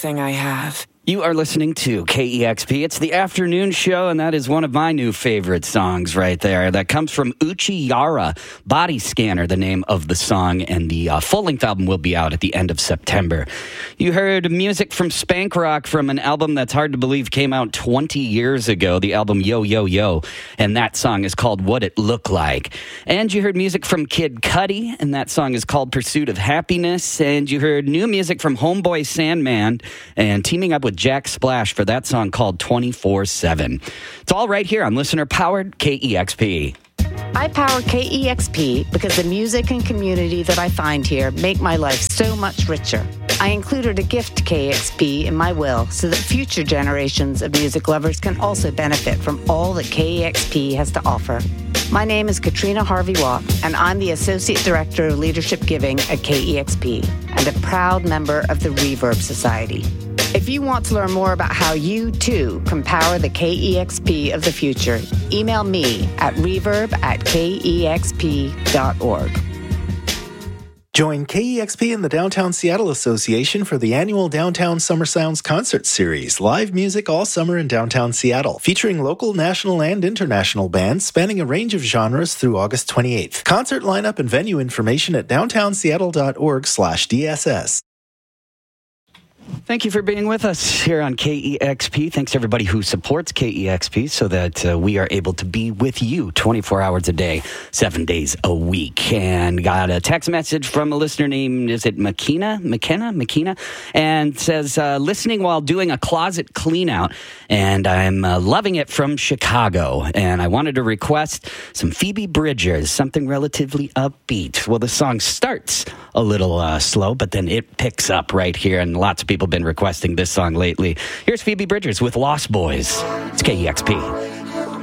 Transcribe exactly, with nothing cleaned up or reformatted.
everything I have. You are listening to K E X P. It's the afternoon show, and that is one of my new favorite songs right there. That comes from Uchiara, Body Scanner, the name of the song, and the uh, full-length album will be out at the end of September. You heard music from Spank Rock from an album that's hard to believe came out twenty years ago, the album Yo Yo Yo, and that song is called What It Looked Like. And you heard music from Kid Cudi, and that song is called Pursuit of Happiness. And you heard new music from Homeboy Sandman, and teaming up with Jack Splash for that song called twenty-four seven. It's all right here on listener-powered K E X P. I power K E X P because the music and community that I find here make my life so much richer. I included a gift to K E X P in my will so that future generations of music lovers can also benefit from all that K E X P has to offer. My name is Katrina Harvey-Watt, and I'm the Associate Director of Leadership Giving at K E X P and a proud member of the Reverb Society. If you want to learn more about how you, too, can power the K E X P of the future, email me at reverb at K E X P dot org. Join K E X P and the Downtown Seattle Association for the annual Downtown Summer Sounds Concert Series. Live music all summer in downtown Seattle, featuring local, national, and international bands spanning a range of genres through August twenty-eighth. Concert lineup and venue information at downtown seattle dot org slash D S S. Thank you for being with us here on K E X P. Thanks to everybody who supports K E X P so that uh, we are able to be with you twenty-four hours a day, seven days a week. And got a text message from a listener named, is it McKenna? McKenna? McKenna? And says, uh, listening while doing a closet clean out. And I'm uh, loving it from Chicago. And I wanted to request some Phoebe Bridgers, something relatively upbeat. Well, the song starts a little uh, slow, but then it picks up right here. And lots of people have been requesting this song lately. Here's Phoebe Bridgers with Lost Boys. It's K E X P.